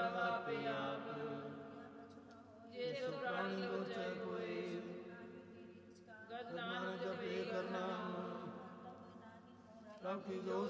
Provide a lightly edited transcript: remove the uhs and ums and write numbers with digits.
ਆਪੇ ਆਪ, ਜਿਸ ਪ੍ਰਾਣੀ ਲੋਚੈ ਕੋਈ, ਗਦ ਨਾਨਕ ਜਪੇ ਕਰਨਾ, ਪ੍ਰਭ ਕੀ ਜੋ